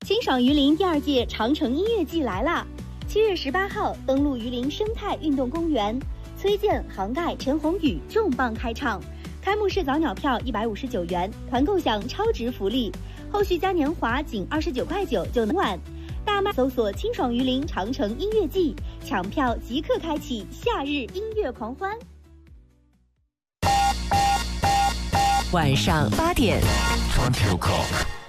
清爽榆林第2届长城音乐季来啦！7月18号登陆榆林生态运动公园，崔健、杭盖、陈鸿宇重磅开唱。开幕式早鸟票159元，团购享超值福利，后续嘉年华仅29.9块就能玩。大麦搜索“清爽榆林长城音乐季”，抢票即刻开启夏日音乐狂欢。 晚上8点。20 o'clock。